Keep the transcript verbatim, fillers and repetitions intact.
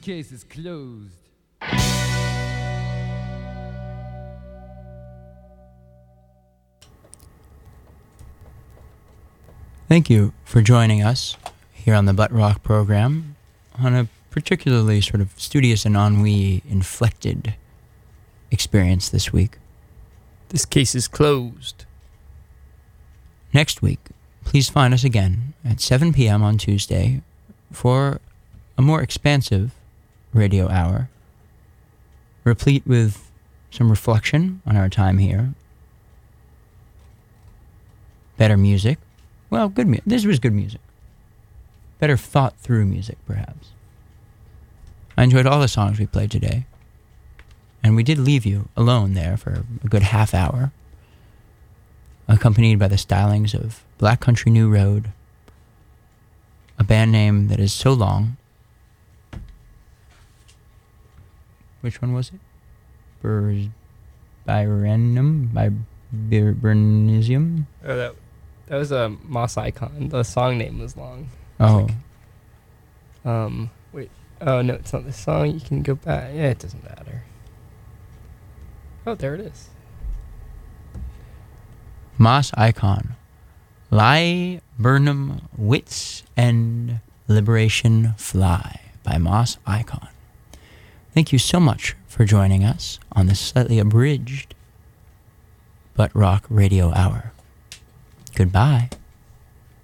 case is closed. Thank you for joining us here on the Butt Rock program on a particularly sort of studious and ennui-inflected experience this week. This case is closed. Next week, please find us again at seven p.m. on Tuesday for a more expansive radio hour, replete with some reflection on our time here, better music. Well, good music. This was good music. Better thought through music, perhaps. I enjoyed all the songs we played today. And we did leave you alone there for a good half hour, accompanied by the stylings of Black Country New Road, a band name that is so long. Which one was it? Bur- Byrenum? By Bernisium? Oh, that that was a Moss Icon. The song name was long. Oh. Like, um, wait. Oh, no, it's not the song. You can go back. Yeah, it doesn't matter. Oh, there it is. Moss Icon. Lie, Burnham, Wits, and Liberation Fly by Moss Icon. Thank you so much for joining us on this slightly abridged Butt Rock Radio Hour. Goodbye.